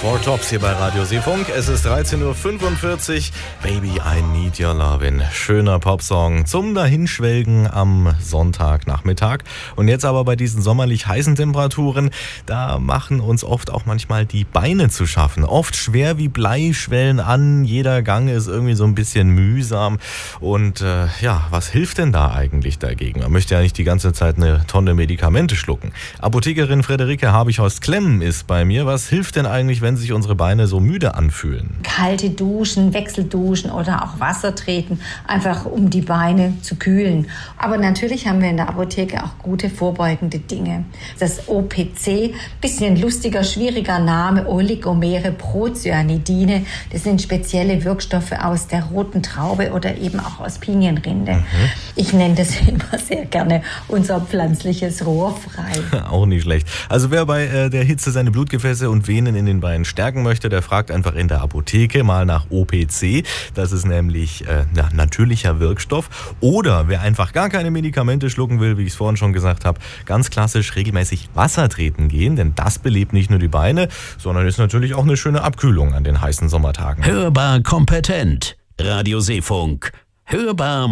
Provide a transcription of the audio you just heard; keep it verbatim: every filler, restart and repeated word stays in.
Four Tops hier bei Radio Seefunk. Es ist dreizehn Uhr fünfundvierzig. Baby, I need your lovin'. Schöner Popsong zum Dahinschwelgen am Sonntagnachmittag. Und jetzt aber bei diesen sommerlich heißen Temperaturen, da machen uns oft auch manchmal die Beine zu schaffen. Oft schwer wie Blei, schwellen an. Jeder Gang ist irgendwie so ein bisschen mühsam. Und äh, ja, was hilft denn da eigentlich dagegen? Man möchte ja nicht die ganze Zeit eine Tonne Medikamente schlucken. Apothekerin Friederike Habichhorst-Klemm ist bei mir. Was hilft denn eigentlich, wenn sich unsere Beine so müde anfühlen? Kalte Duschen, Wechselduschen oder auch Wasser treten, einfach um die Beine zu kühlen. Aber natürlich haben wir in der Apotheke auch gute vorbeugende Dinge. Das O P C, bisschen lustiger, schwieriger Name, Oligomere Procyanidine. Das sind spezielle Wirkstoffe aus der roten Traube oder eben auch aus Pinienrinde. Mhm. Ich nenne das immer sehr gerne unser pflanzliches Rohr frei. Auch nicht schlecht. Also wer bei äh, der Hitze seine Blutgefäße und Venen in den Beinen stärken möchte, der fragt einfach in der Apotheke mal nach O P C. Das ist nämlich äh, na, natürlicher Wirkstoff. Oder wer einfach gar keine Medikamente schlucken will, wie ich es vorhin schon gesagt habe, ganz klassisch regelmäßig Wasser treten gehen, denn das belebt nicht nur die Beine, sondern ist natürlich auch eine schöne Abkühlung an den heißen Sommertagen. Hörbar kompetent. Radio Seefunk. Hörbar